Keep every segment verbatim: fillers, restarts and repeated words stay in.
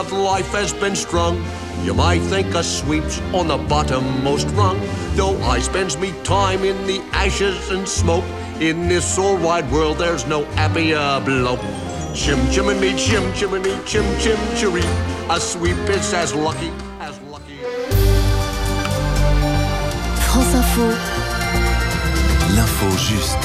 of life has been strung. You might think a sweep's on the bottommost rung, though I spends me time in the ashes and smoke. In this all wide world there's no happier bloke. Chim chimney, chim chimney, chim chim chiree. A sweep is as lucky as lucky. France Info. L'info juste.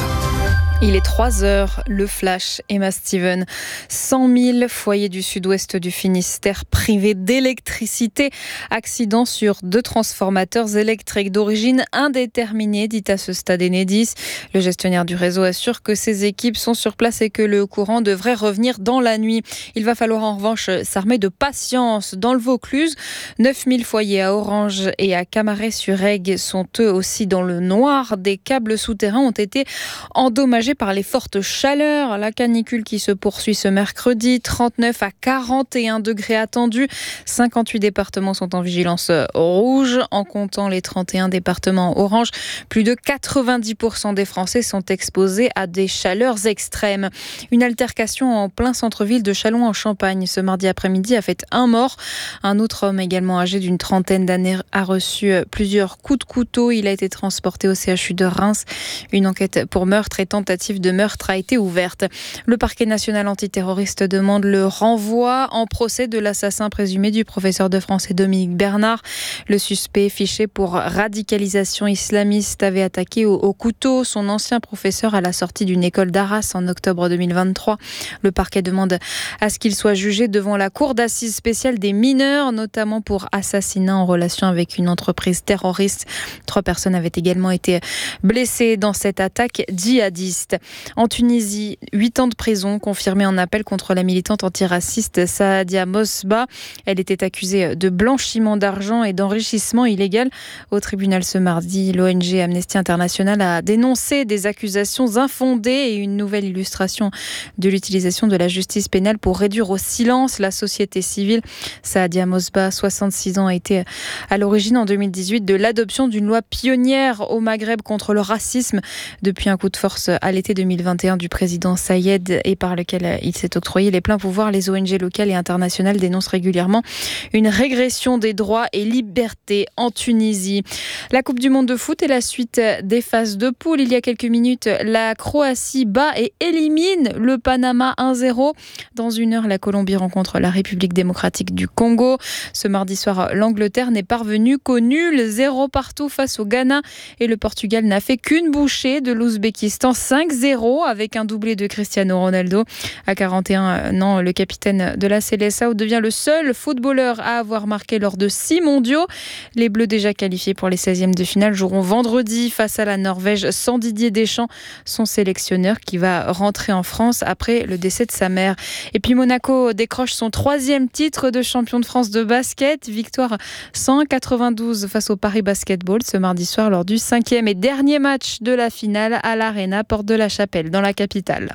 Il est trois heures, le flash, Emma Steven. cent mille foyers du sud-ouest du Finistère privés d'électricité. Accident sur deux transformateurs électriques d'origine indéterminée, dit à ce stade Enedis. Le gestionnaire du réseau assure que ses équipes sont sur place et que le courant devrait revenir dans la nuit. Il va falloir en revanche s'armer de patience. Dans le Vaucluse, neuf mille foyers à Orange et à Camaret-sur-Aigle sont eux aussi dans le noir. Des câbles souterrains ont été endommagés par les fortes chaleurs. La canicule qui se poursuit ce mercredi, trente-neuf à quarante et un degrés attendus. cinquante-huit départements sont en vigilance rouge. En comptant les trente et un départements orange, plus de quatre-vingt-dix pour cent des Français sont exposés à des chaleurs extrêmes. Une altercation en plein centre-ville de Châlons-en-Champagne ce mardi après-midi a fait un mort. Un autre homme également âgé d'une trentaine d'années a reçu plusieurs coups de couteau. Il a été transporté au C H U de Reims. Une enquête pour meurtre et tentative de meurtre a été ouverte. Le parquet national antiterroriste demande le renvoi en procès de l'assassin présumé du professeur de français Dominique Bernard. Le suspect fiché pour radicalisation islamiste avait attaqué au, au couteau son ancien professeur à la sortie d'une école d'Arras en octobre deux mille vingt-trois. Le parquet demande à ce qu'il soit jugé devant la cour d'assises spéciale des mineurs, notamment pour assassinat en relation avec une entreprise terroriste. Trois personnes avaient également été blessées dans cette attaque djihadiste. En Tunisie, huit ans de prison confirmés en appel contre la militante antiraciste Saadia Mosba. Elle était accusée de blanchiment d'argent et d'enrichissement illégal. Au tribunal ce mardi, l'O N G Amnesty International a dénoncé des accusations infondées et une nouvelle illustration de l'utilisation de la justice pénale pour réduire au silence la société civile. Saadia Mosba, soixante-six ans, a été à l'origine en deux mille dix-huit de l'adoption d'une loi pionnière au Maghreb contre le racisme. Depuis un coup de force à l'été deux mille vingt et un du président Sayed et par lequel il s'est octroyé les pleins pouvoirs, les O N G locales et internationales dénoncent régulièrement une régression des droits et libertés en Tunisie. La Coupe du monde de foot est la suite des phases de poule. Il y a quelques minutes, la Croatie bat et élimine le Panama un zéro. Dans une heure, la Colombie rencontre la République démocratique du Congo. Ce mardi soir, l'Angleterre n'est parvenue qu'au nul, zéro partout face au Ghana et le Portugal n'a fait qu'une bouchée de l'Ouzbékistan, cinq zéro avec un doublé de Cristiano Ronaldo. À quarante et un ans, le capitaine de la Seleção devient le seul footballeur à avoir marqué lors de six mondiaux. Les Bleus déjà qualifiés pour les seizièmes de finale joueront vendredi face à la Norvège sans Didier Deschamps, son sélectionneur qui va rentrer en France après le décès de sa mère. Et puis Monaco décroche son troisième titre de champion de France de basket. Victoire cent quatre-vingt-douze face au Paris Basketball ce mardi soir lors du cinquième et dernier match de la finale à l'Arena Porte de la Chapelle dans la capitale.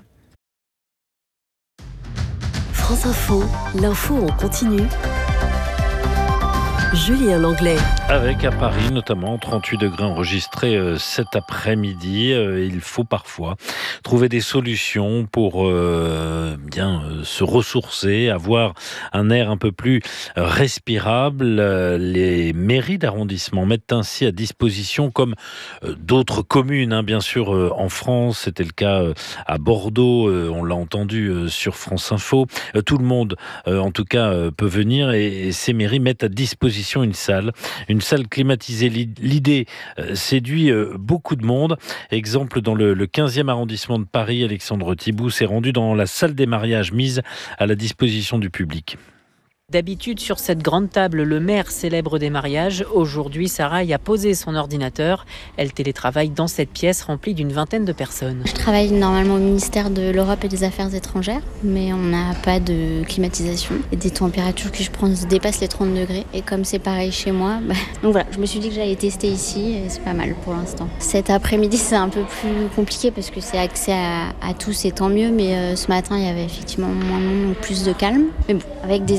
France Info, l'info en continu. Julien Langlais. Avec à Paris notamment trente-huit degrés enregistrés euh, cet après-midi. Euh, il faut parfois trouver des solutions pour euh, bien euh, se ressourcer, avoir un air un peu plus respirable. Euh, les mairies d'arrondissement mettent ainsi à disposition, comme euh, d'autres communes, hein, bien sûr euh, en France, c'était le cas euh, à Bordeaux, euh, on l'a entendu euh, sur France Info. Euh, tout le monde, euh, en tout cas, euh, peut venir et, et ces mairies mettent à disposition une salle, une salle climatisée. L'idée euh, séduit euh, beaucoup de monde. Exemple, dans le, le quinzième arrondissement de Paris, Alexandre Thibout s'est rendu dans la salle des mariages mise à la disposition du public. D'habitude, sur cette grande table, le maire célèbre des mariages. Aujourd'hui, Sarah y a posé son ordinateur. Elle télétravaille dans cette pièce remplie d'une vingtaine de personnes. Je travaille normalement au ministère de l'Europe et des Affaires étrangères, mais on n'a pas de climatisation. Et des températures que je prends dépassent les trente degrés. Et comme c'est pareil chez moi, bah... donc voilà, je me suis dit que j'allais tester ici et c'est pas mal pour l'instant. Cet après-midi, c'est un peu plus compliqué parce que c'est accès à, à tous et tant mieux. Mais euh, ce matin, il y avait effectivement moins de monde, donc plus de calme. Mais bon, avec des écouteurs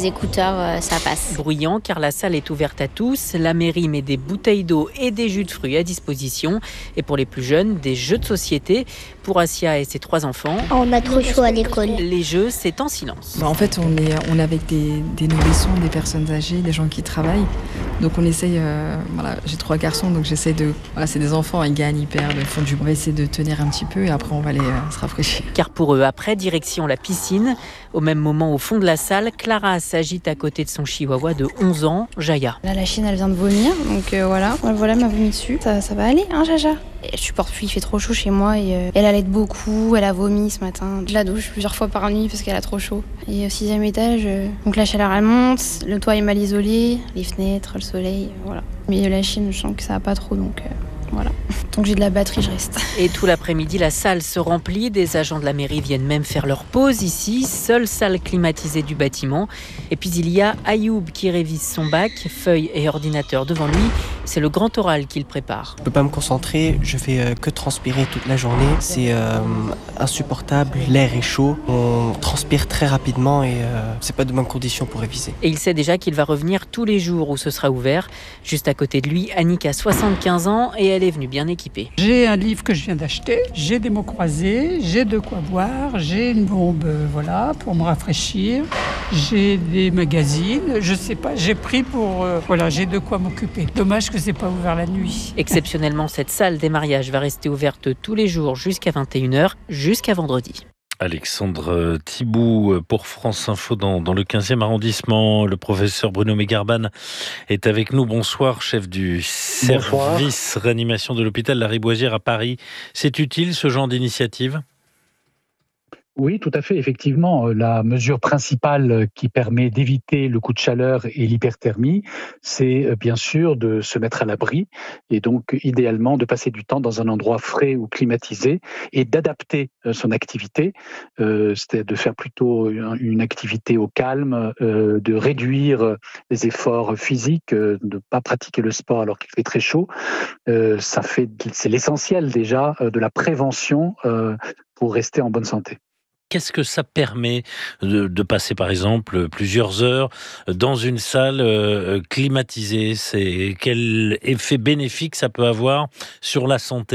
heures, ça passe. Bruyant car la salle est ouverte à tous. La mairie met des bouteilles d'eau et des jus de fruits à disposition. Et pour les plus jeunes, des jeux de société. Pour Asia et ses trois enfants, on a trop chaud à l'école. Les jeux, c'est en silence. Bah en fait, on est, on est avec des, des nourrissons, des personnes âgées, des gens qui travaillent. Donc on essaye, euh, voilà, j'ai trois garçons, donc j'essaie de... Voilà, c'est des enfants, ils gagnent, ils perdent, ils font du... On va essayer de tenir un petit peu et après on va aller euh, se rafraîchir. Car pour eux, après, direction la piscine. Au même moment, au fond de la salle, Clara s'agite à côté de son chihuahua de onze ans, Jaya. Là, la chienne, elle vient de vomir, donc euh, voilà. Voilà, elle m'a vomi dessus. Ça, ça va aller, hein, Jaja? Je supporte plus, il fait trop chaud chez moi et euh, elle allait beaucoup, elle a vomi ce matin. Je la douche plusieurs fois par nuit parce qu'elle a trop chaud. Et au sixième étage, euh, donc la chaleur elle monte, le toit est mal isolé, les fenêtres, le soleil, euh, voilà. Mais la chienne, je sens que ça va pas trop, donc euh, voilà. Tant que j'ai de la batterie, je reste. Et tout l'après-midi, la salle se remplit. Des agents de la mairie viennent même faire leur pause ici, seule salle climatisée du bâtiment. Et puis il y a Ayoub qui révise son bac, feuilles et ordinateur devant lui. C'est le grand oral qu'il prépare. Je peux pas me concentrer, je fais euh, que transpirer toute la journée. C'est euh, insupportable, l'air est chaud, on transpire très rapidement et euh, c'est pas de bonnes conditions pour réviser. Et il sait déjà qu'il va revenir tous les jours où ce sera ouvert. Juste à côté de lui, Annick a soixante-quinze ans et elle est venue bien équipée. J'ai un livre que je viens d'acheter, j'ai des mots croisés, j'ai de quoi boire, j'ai une bombe euh, voilà, pour me rafraîchir, j'ai des magazines, je sais pas, j'ai pris pour... Euh, voilà, j'ai de quoi m'occuper. Dommage que c'est pas ouvert la nuit. Exceptionnellement, cette salle des mariages va rester ouverte tous les jours jusqu'à vingt et une heures, jusqu'à vendredi. Alexandre Thibout pour France Info dans, dans le quinzième arrondissement. Le professeur Bruno Megarban est avec nous. Bonsoir, chef du service Bonsoir. Réanimation de l'hôpital Lariboisière à Paris. C'est utile ce genre d'initiative ? Oui, tout à fait. Effectivement, la mesure principale qui permet d'éviter le coup de chaleur et l'hyperthermie, c'est bien sûr de se mettre à l'abri et donc idéalement de passer du temps dans un endroit frais ou climatisé et d'adapter son activité, euh, c'est-à-dire de faire plutôt une activité au calme, euh, de réduire les efforts physiques, euh, de ne pas pratiquer le sport alors qu'il fait très chaud. Euh, ça fait, c'est l'essentiel déjà de la prévention euh, pour rester en bonne santé. Qu'est-ce que ça permet de, de passer, par exemple, plusieurs heures dans une salle euh, climatisée ? C'est, quel effet bénéfique ça peut avoir sur la santé ?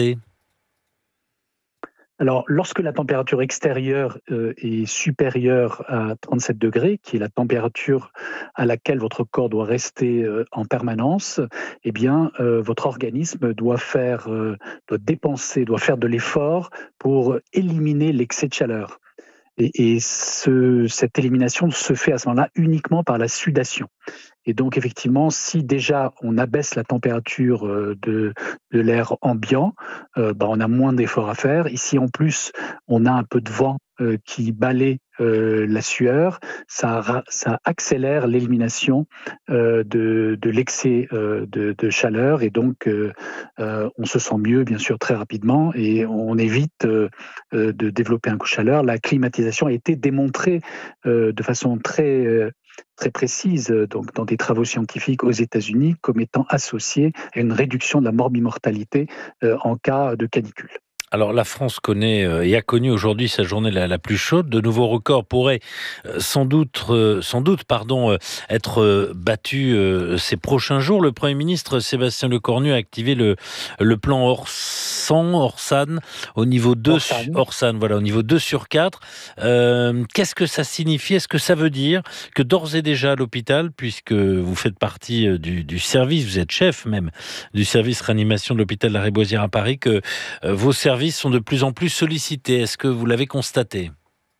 Alors, lorsque la température extérieure euh, est supérieure à trente-sept degrés, qui est la température à laquelle votre corps doit rester euh, en permanence, eh bien, euh, votre organisme doit faire, euh, doit dépenser, doit faire de l'effort pour éliminer l'excès de chaleur. Et, et ce, cette élimination se fait à ce moment-là uniquement par la sudation. Et donc, effectivement, si déjà on abaisse la température de, de l'air ambiant, euh, bah, on a moins d'efforts à faire. Ici, en plus, on a un peu de vent euh, qui balaie euh, la sueur. Ça, ça accélère l'élimination euh, de, de l'excès euh, de, de chaleur. Et donc, euh, euh, on se sent mieux, bien sûr, très rapidement. Et on évite euh, de développer un coup de chaleur. La climatisation a été démontrée euh, de façon très... Euh, très précise donc dans des travaux scientifiques aux États-Unis comme étant associée à une réduction de la morbimortalité euh, en cas de canicule. Alors la France connaît euh, et a connu aujourd'hui sa journée la, la plus chaude. De nouveaux records pourraient euh, sans doute, euh, sans doute pardon, euh, être euh, battus euh, ces prochains jours. Le Premier ministre Sébastien Lecornu a activé le, le plan Orsan, Orsan au niveau deux, Orsan. Orsan, voilà, au niveau deux sur quatre. Euh, qu'est-ce que ça signifie ? Est-ce que ça veut dire que d'ores et déjà à l'hôpital, puisque vous faites partie du, du service, vous êtes chef même du service réanimation de l'hôpital Lariboisière à Paris, que euh, vos services sont de plus en plus sollicités. Est-ce que vous l'avez constaté ?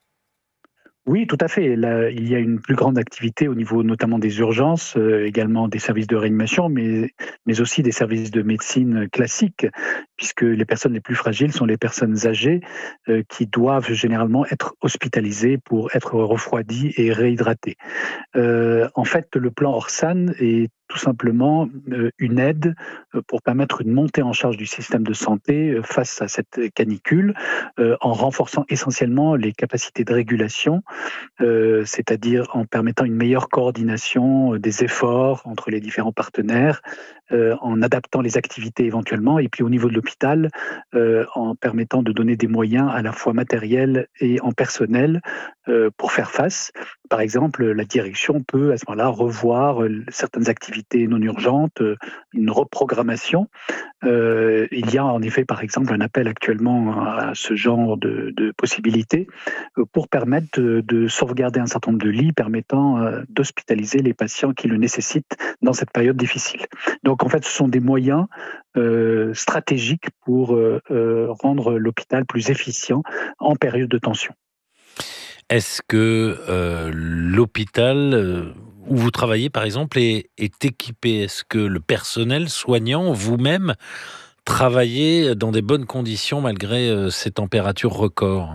Oui, tout à fait. Là, il y a une plus grande activité au niveau notamment des urgences, euh, également des services de réanimation, mais, mais aussi des services de médecine classiques, puisque les personnes les plus fragiles sont les personnes âgées euh, qui doivent généralement être hospitalisées pour être refroidies et réhydratées. Euh, en fait, le plan Orsan est tout simplement euh, une aide pour permettre une montée en charge du système de santé euh, face à cette canicule, euh, en renforçant essentiellement les capacités de régulation, euh, c'est-à-dire en permettant une meilleure coordination des efforts entre les différents partenaires, euh, en adaptant les activités éventuellement, et puis au niveau de l'hôpital, euh, en permettant de donner des moyens à la fois matériels et en personnel euh, pour faire face, par exemple, la direction peut à ce moment-là revoir certaines activités non urgentes, une reprogrammation. Euh, il y a en effet, par exemple, un appel actuellement à ce genre de, de possibilités pour permettre de, de sauvegarder un certain nombre de lits permettant euh, d'hospitaliser les patients qui le nécessitent dans cette période difficile. Donc en fait, ce sont des moyens euh, stratégiques pour euh, euh, rendre l'hôpital plus efficient en période de tension. Est-ce que euh, l'hôpital euh, où vous travaillez, par exemple, est, est équipé? Est-ce que le personnel soignant, vous-même, travaillez dans des bonnes conditions malgré euh, ces températures records?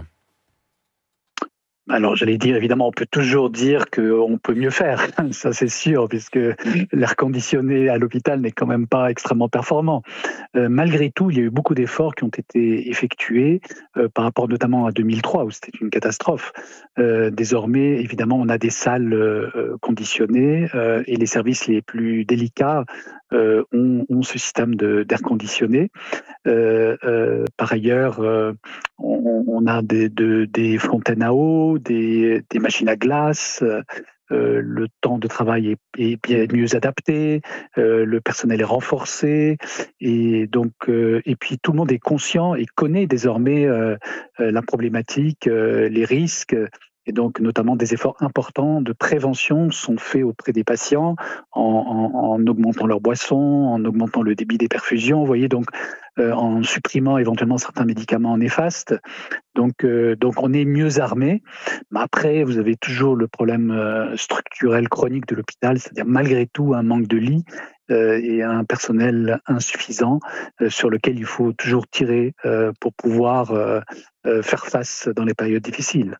Alors, j'allais dire, évidemment, on peut toujours dire qu'on peut mieux faire, ça c'est sûr, puisque l'air conditionné à l'hôpital n'est quand même pas extrêmement performant. Euh, malgré tout, il y a eu beaucoup d'efforts qui ont été effectués euh, par rapport notamment à deux mille trois, où c'était une catastrophe. Euh, désormais, évidemment, on a des salles euh, conditionnées euh, et les services les plus délicats euh, ont, ont ce système de, d'air conditionné. Euh, euh, par ailleurs, euh, on, on a des, de, des fontaines à eau, des, des machines à glace, euh, le temps de travail est, est bien mieux adapté, euh, le personnel est renforcé, et donc euh, et puis tout le monde est conscient et connaît désormais euh, la problématique, euh, les risques. Et donc, notamment, des efforts importants de prévention sont faits auprès des patients en, en, en augmentant leurs boissons, en augmentant le débit des perfusions, vous voyez, donc euh, en supprimant éventuellement certains médicaments néfastes. Donc, euh, donc, on est mieux armé. Mais après, vous avez toujours le problème euh, structurel chronique de l'hôpital, c'est-à-dire malgré tout un manque de lits euh, et un personnel insuffisant euh, sur lequel il faut toujours tirer euh, pour pouvoir euh, euh, faire face dans les périodes difficiles.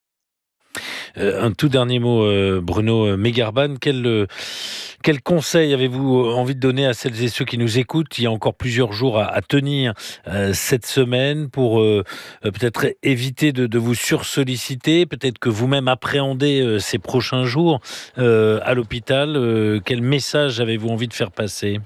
Euh, un tout dernier mot, euh, Bruno Megarban, quel, euh, quel conseil avez-vous envie de donner à celles et ceux qui nous écoutent? Il y a encore plusieurs jours à, à tenir euh, cette semaine pour euh, peut-être éviter de, de vous sursolliciter, peut-être que vous-même appréhendez euh, ces prochains jours euh, à l'hôpital. Euh, quel message avez-vous envie de faire passer?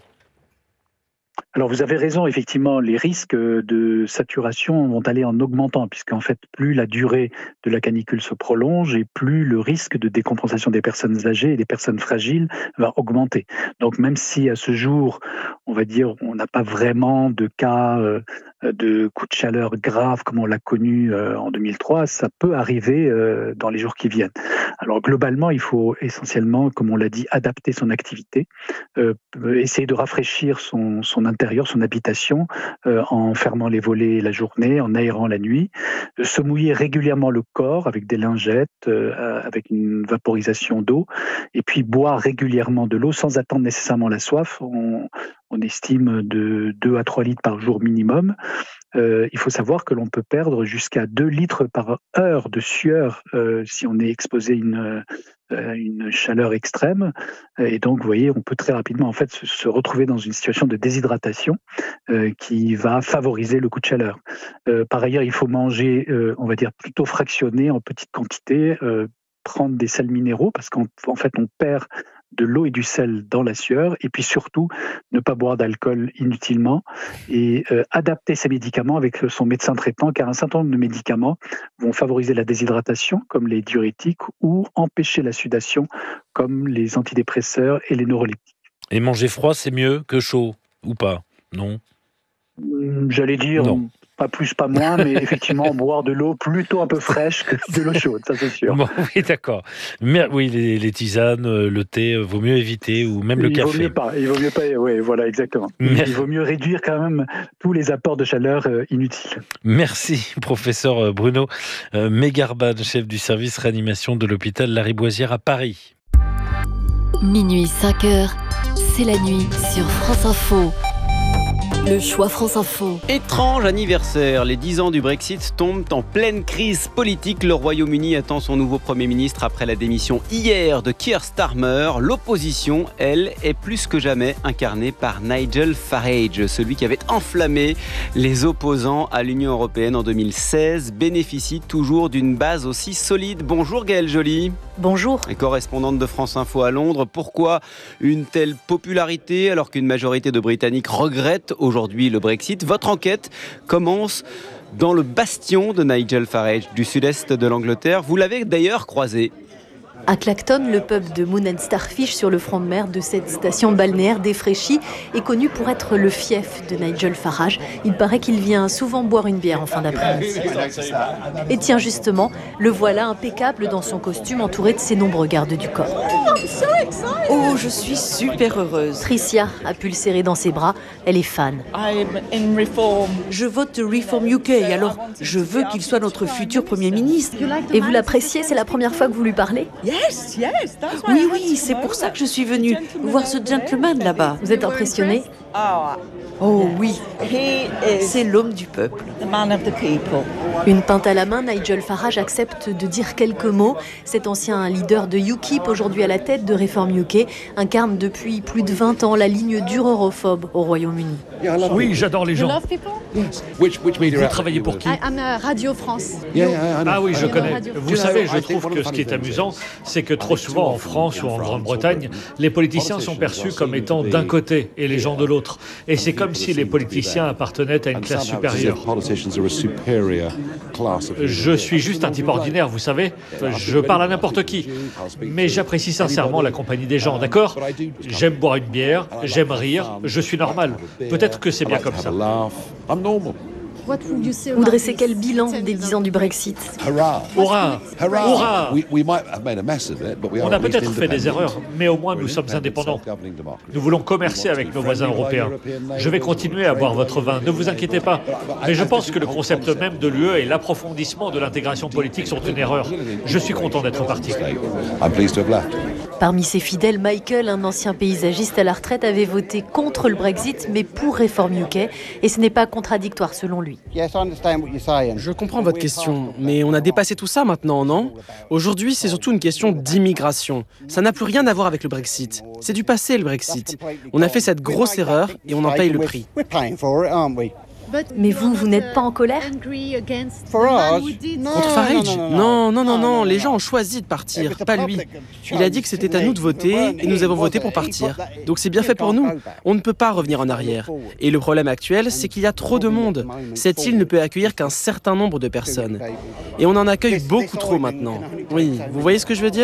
Alors vous avez raison, effectivement, les risques de saturation vont aller en augmentant, puisqu'en fait, plus la durée de la canicule se prolonge et plus le risque de décompensation des personnes âgées et des personnes fragiles va augmenter. Donc même si à ce jour, on va dire, on n'a pas vraiment de cas de coups de chaleur graves comme on l'a connu en deux mille trois, ça peut arriver dans les jours qui viennent. Alors globalement, il faut essentiellement, comme on l'a dit, adapter son activité, euh, essayer de rafraîchir son, son intérieur, son habitation, euh, en fermant les volets la journée, en aérant la nuit, euh, se mouiller régulièrement le corps avec des lingettes, euh, avec une vaporisation d'eau, et puis boire régulièrement de l'eau sans attendre nécessairement la soif. On, on estime de deux à trois litres par jour minimum. Euh, il faut savoir que l'on peut perdre jusqu'à deux litres par heure de sueur euh, si on est exposé à une, euh, une chaleur extrême. Et donc, vous voyez, on peut très rapidement en fait se, se retrouver dans une situation de déshydratation euh, qui va favoriser le coup de chaleur. Euh, par ailleurs, il faut manger, euh, on va dire, plutôt fractionné en petite quantité, euh, prendre des sels minéraux parce qu'en en fait, on perd de l'eau et du sel dans la sueur, et puis surtout ne pas boire d'alcool inutilement et euh, adapter ses médicaments avec son médecin traitant, car un certain nombre de médicaments vont favoriser la déshydratation comme les diurétiques ou empêcher la sudation comme les antidépresseurs et les neuroleptiques. Et manger froid, c'est mieux que chaud ou pas? Non? J'allais dire non. Pas plus, pas moins, mais effectivement, boire de l'eau plutôt un peu fraîche que de l'eau chaude, ça c'est sûr. Bon, oui, d'accord. Mais oui, les, les tisanes, le thé, vaut mieux éviter, ou même le il café. Vaut mieux pas, il vaut mieux pas, oui, voilà, exactement. Mais... Il vaut mieux réduire quand même tous les apports de chaleur euh, inutiles. Merci, professeur Bruno euh, Megarban, chef du service réanimation de l'hôpital Lariboisière à Paris. Minuit cinq heures, c'est la nuit sur France Info. Le choix France Info. Étrange anniversaire. Les dix ans du Brexit tombent en pleine crise politique. Le Royaume-Uni attend son nouveau Premier ministre après la démission hier de Keir Starmer. L'opposition, elle, est plus que jamais incarnée par Nigel Farage, celui qui avait enflammé les opposants à l'Union européenne en deux mille seize, bénéficie toujours d'une base aussi solide. Bonjour Gaëlle Joly. Bonjour. Correspondante de France Info à Londres. Pourquoi une telle popularité alors qu'une majorité de Britanniques regrettent aujourd'hui le Brexit? Votre enquête commence dans le bastion de Nigel Farage, du sud-est de l'Angleterre. Vous l'avez d'ailleurs croisé. À Clacton, le pub de Moon and Starfish sur le front de mer de cette station balnéaire défraîchie est connu pour être le fief de Nigel Farage. Il paraît qu'il vient souvent boire une bière en fin d'après-midi. Et tiens justement, le voilà impeccable dans son costume entouré de ses nombreux gardes du corps. Oh, je suis super heureuse. Tricia a pu le serrer dans ses bras, elle est fan. Je vote Reform U K, alors je veux qu'il soit notre futur Premier ministre. Et vous l'appréciez, c'est la première fois que vous lui parlez ? Oui, oui, c'est pour ça que je suis venue voir ce gentleman là-bas. Vous êtes impressionné ? Oh oui, c'est l'homme du peuple. Une pinte à la main, Nigel Farage accepte de dire quelques mots. Cet ancien leader de UKIP, aujourd'hui à la tête de Reform U K, incarne depuis plus de vingt ans la ligne dure europhobe au Royaume-Uni. Oui, j'adore les gens. Vous travaillez pour qui ? Radio France. Ah oui, je connais. Vous savez, je trouve que ce qui est amusant, c'est que trop souvent en France ou en Grande-Bretagne, les politiciens sont perçus comme étant d'un côté et les gens de l'autre. Et c'est comme si les politiciens appartenaient à une classe supérieure. Je suis juste un type ordinaire, vous savez. Je parle à n'importe qui. Mais j'apprécie sincèrement la compagnie des gens, d'accord ? J'aime boire une bière, j'aime rire, je suis normal. Peut-être que c'est bien comme ça. Vous dressez quel bilan des dix ans du Brexit ? Hurrah ! Hurrah ! On a peut-être fait des erreurs, mais au moins nous sommes indépendants. Nous voulons commercer avec nos voisins européens. Je vais continuer à boire votre vin, ne vous inquiétez pas. Mais je pense que le concept même de l'U E et l'approfondissement de l'intégration politique sont une erreur. Je suis content d'être parti. Parmi ses fidèles, Michael, un ancien paysagiste à la retraite, avait voté contre le Brexit, mais pour Reform U K. Et ce n'est pas contradictoire selon lui. Je comprends votre question, mais on a dépassé tout ça maintenant, non ? Aujourd'hui, c'est surtout une question d'immigration. Ça n'a plus rien à voir avec le Brexit. C'est du passé, le Brexit. On a fait cette grosse erreur et on en paye le prix. Mais vous, vous n'êtes pas en colère ? Contre Farage ? Non, non, non, non, les gens ont choisi de partir, pas lui. Il a dit que c'était à nous de voter et nous avons voté pour partir. Donc c'est bien fait pour nous. On ne peut pas revenir en arrière. Et le problème actuel, c'est qu'il y a trop de monde. Cette île ne peut accueillir qu'un certain nombre de personnes. Et on en accueille beaucoup trop maintenant. Oui, vous voyez ce que je veux dire ?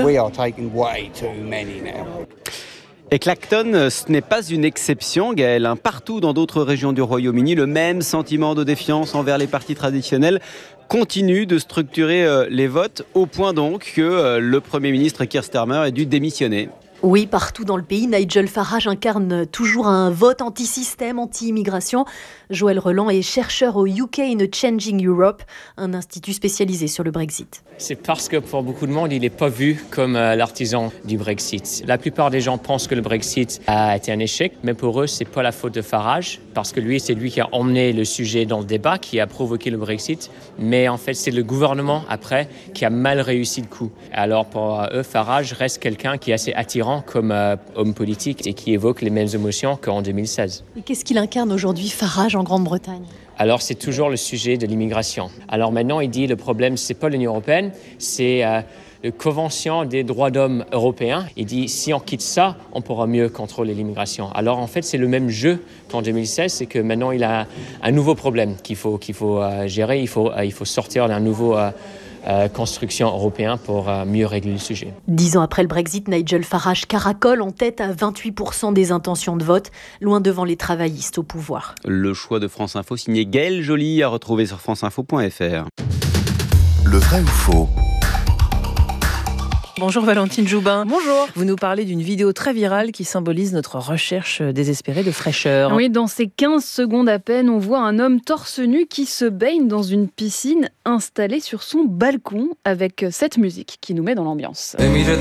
Et Clacton, ce n'est pas une exception, Gaël. Partout dans d'autres régions du Royaume-Uni, le même sentiment de défiance envers les partis traditionnels continue de structurer les votes, au point donc que le Premier ministre Keir Starmer a dû démissionner. Oui, partout dans le pays, Nigel Farage incarne toujours un vote anti-système, anti-immigration. Joël Reland est chercheur au U K in a Changing Europe, un institut spécialisé sur le Brexit. C'est parce que pour beaucoup de monde, il n'est pas vu comme euh, l'artisan du Brexit. La plupart des gens pensent que le Brexit a été un échec, mais pour eux, c'est pas la faute de Farage, parce que lui, c'est lui qui a emmené le sujet dans le débat, qui a provoqué le Brexit. Mais en fait, c'est le gouvernement, après, qui a mal réussi le coup. Alors pour eux, Farage reste quelqu'un qui est assez attirant comme euh, homme politique et qui évoque les mêmes émotions qu'en deux mille seize. Et qu'est-ce qu'il incarne aujourd'hui, Farage, en Grande-Bretagne ? Alors c'est toujours le sujet de l'immigration. Alors maintenant, il dit le problème, c'est pas l'Union européenne, c'est euh, la Convention des droits d'homme européens. Il dit si on quitte ça, on pourra mieux contrôler l'immigration. Alors en fait, c'est le même jeu qu'en deux mille seize, c'est que maintenant il a un nouveau problème qu'il faut, qu'il faut euh, gérer. Il faut, euh, il faut sortir d'un nouveau euh, Euh, construction européen pour euh, mieux régler le sujet. Dix ans après le Brexit, Nigel Farage caracole en tête à vingt-huit pour cent des intentions de vote, loin devant les travaillistes au pouvoir. Le choix de France Info signé Gaël Joly à retrouver sur franceinfo point f r. Le vrai ou faux ? Bonjour Valentine Joubin. Bonjour. Vous nous parlez d'une vidéo très virale qui symbolise notre recherche désespérée de fraîcheur. Oui, dans ces quinze secondes à peine, on voit un homme torse nu qui se baigne dans une piscine installée sur son balcon avec cette musique qui nous met dans l'ambiance.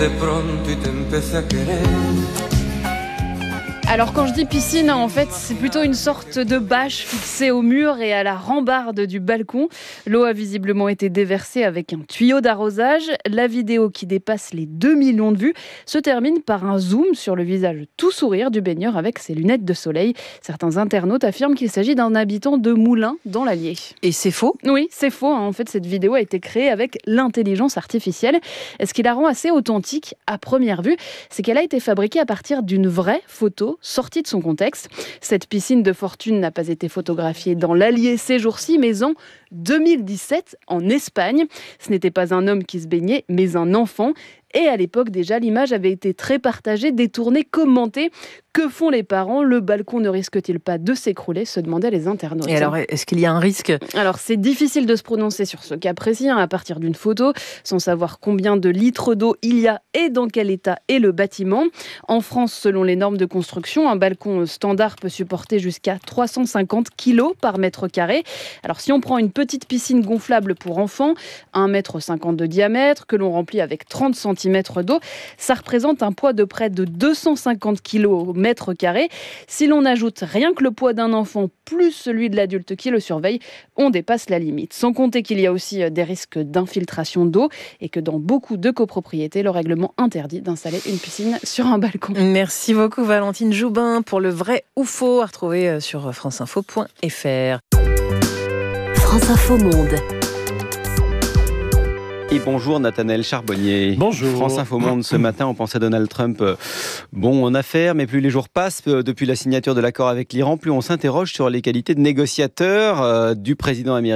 Alors quand je dis piscine, en fait, c'est plutôt une sorte de bâche fixée au mur et à la rambarde du balcon. L'eau a visiblement été déversée avec un tuyau d'arrosage. La vidéo, qui dépasse les deux millions de vues, se termine par un zoom sur le visage tout sourire du baigneur avec ses lunettes de soleil. Certains internautes affirment qu'il s'agit d'un habitant de Moulins dans l'Allier. Et c'est faux ? Oui, c'est faux. En fait, cette vidéo a été créée avec l'intelligence artificielle. Et ce qui la rend assez authentique à première vue, c'est qu'elle a été fabriquée à partir d'une vraie photo sortie de son contexte. Cette piscine de fortune n'a pas été photographiée dans l'Allier ces jours-ci, mais en deux mille dix-sept, en Espagne. Ce n'était pas un homme qui se baignait, mais un enfant. Et à l'époque déjà, l'image avait été très partagée, détournée, commentée. Que font les parents ? Le balcon ne risque-t-il pas de s'écrouler ? Se demandaient les internautes. Et alors, est-ce qu'il y a un risque ? Alors, c'est difficile de se prononcer sur ce cas précis, hein, à partir d'une photo, sans savoir combien de litres d'eau il y a et dans quel état est le bâtiment. En France, selon les normes de construction, un balcon standard peut supporter jusqu'à trois cent cinquante kilos par mètre carré. Alors, si on prend une petite piscine gonflable pour enfants, un mètre cinquante de diamètre, que l'on remplit avec trente centimètres d'eau, ça représente un poids de près de deux cent cinquante kilos mètre carré. Si l'on ajoute rien que le poids d'un enfant plus celui de l'adulte qui le surveille, on dépasse la limite. Sans compter qu'il y a aussi des risques d'infiltration d'eau et que dans beaucoup de copropriétés, le règlement interdit d'installer une piscine sur un balcon. Merci beaucoup Valentine Joubin pour le vrai ou faux à retrouver sur franceinfo point f r. France Info Monde. Et bonjour Nathanaël Charbonnier. Bonjour. France Info Monde, ce matin, on pensait Donald Trump euh, bon en affaires, mais plus les jours passent euh, depuis la signature de l'accord avec l'Iran, plus on s'interroge sur les qualités de négociateur euh, du président américain.